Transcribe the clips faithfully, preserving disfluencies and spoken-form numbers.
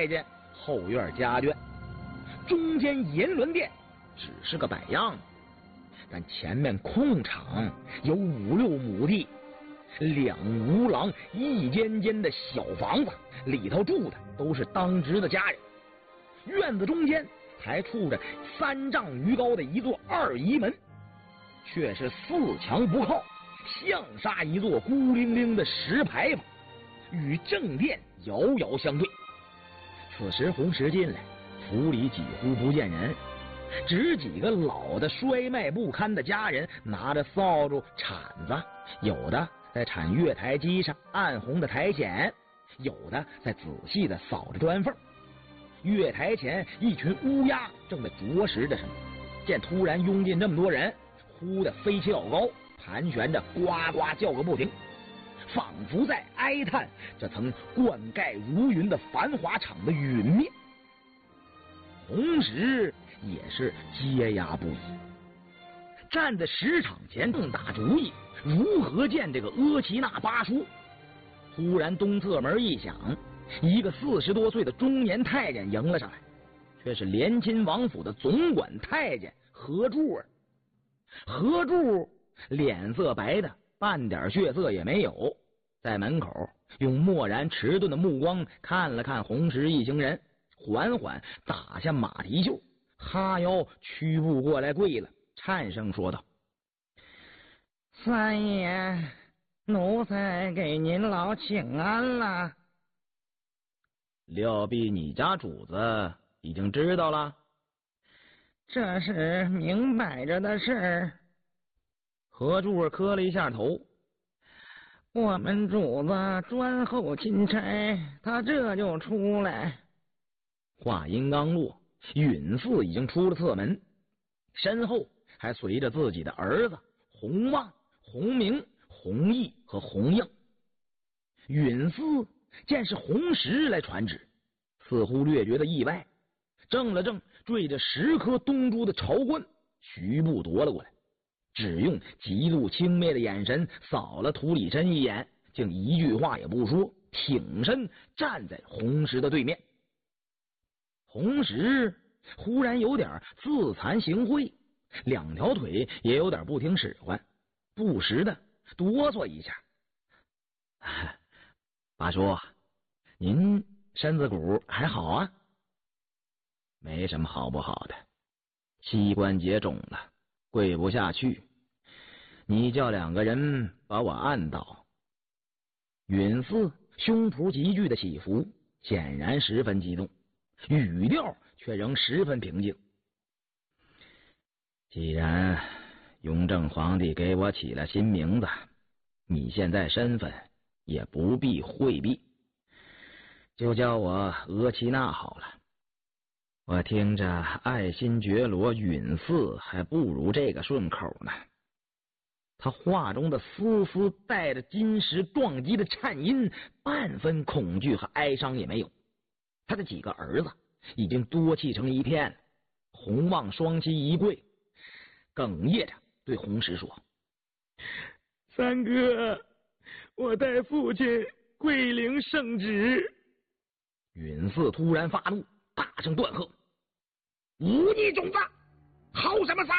太监，后院家眷，中间银轮殿只是个摆样，但前面空场有五六亩地，两吴廊一间间的小房子，里头住的都是当值的家人。院子中间还处着三丈余高的一座二仪门，却是四墙不靠，像杀一座孤零零的石牌坊，与正殿遥遥相对。此时红石进来，府里几乎不见人，只几个老的衰迈不堪的家人拿着扫帚铲子，有的在铲月台机上暗红的台藓，有的在仔细的扫着砖缝。月台前一群乌鸦正在啄食着什么，见突然拥进这么多人，忽的飞起老高，盘旋着呱呱叫个不停，仿佛在哀叹这曾灌溉如云的繁华场的陨灭。同时也是嗟牙不已，站在石场前正打主意如何见这个阿奇那八叔。忽然东侧门一响，一个四十多岁的中年太监迎了上来，却是连亲王府的总管太监何柱儿。何柱脸色白的半点血色也没有，在门口用漠然迟钝的目光看了看红石一行人，缓缓打下马蹄袖，哈腰屈步过来跪了，颤声说道： 三爷，奴才给您老请安了。 料必你家主子已经知道了。 这是明摆着的事儿。 何柱儿磕了一下头。 我们主子专候钦差，他这就出来。 话音刚落，允嗣已经出了侧门，身后还随着自己的儿子洪旺、洪明、洪毅和洪应。允嗣见是洪石来传旨，似乎略觉得意外，正了正缀着十颗东珠的朝冠，徐步夺了过来，只用极度轻蔑的眼神扫了涂里琛一眼，竟一句话也不说，挺身站在洪石的对面。洪石忽然有点自惭形秽，两条腿也有点不听使唤，不时的哆嗦一下。八叔，您身子骨还好啊？没什么好不好的，膝关节肿了，跪不下去。你叫两个人把我按倒。允嗣胸脯急剧的起伏，显然十分激动，语调却仍十分平静。既然雍正皇帝给我起了新名字，你现在身份也不必讳避，就叫我额齐那好了。我听着爱新觉罗允嗣还不如这个顺口呢。他话中的丝丝带着金石撞击的颤音，半分恐惧和哀伤也没有。他的几个儿子已经多气成一片了。洪旺双膝一跪，哽咽着对洪石说： 三哥，我代父亲跪领圣旨。 允嗣突然发怒，大声断喝：忤逆种子，嚎什么丧！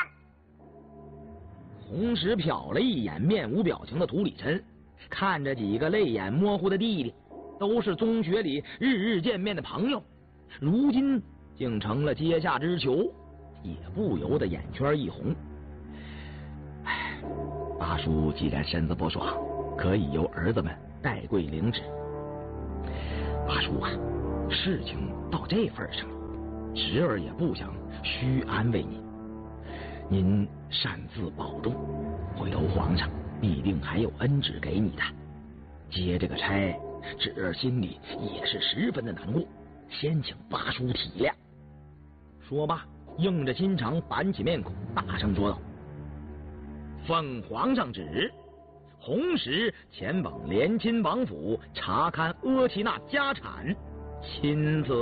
洪石瞟了一眼面无表情的涂里琛，看着几个泪眼模糊的弟弟，都是宗学里日日见面的朋友，如今竟成了阶下之囚，也不由得眼圈一红。唉，八叔既然身子不爽，可以由儿子们代跪领旨。八叔啊，事情到这份上，侄儿也不想虚安慰你，您擅自保重，回头皇上必定还有恩旨给你的。接这个差，侄儿心里也是十分的难过，先请八叔体谅。说罢，硬着心肠板起面孔，大声说道：奉皇上旨，洪石前往连亲王府查看阿奇那家产，钦此。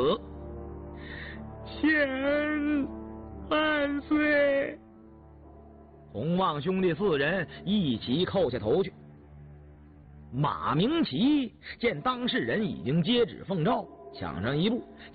千万岁！ 洪旺兄弟四人一齐叩下头去。马明奇见当事人已经接旨奉诏，抢上一步，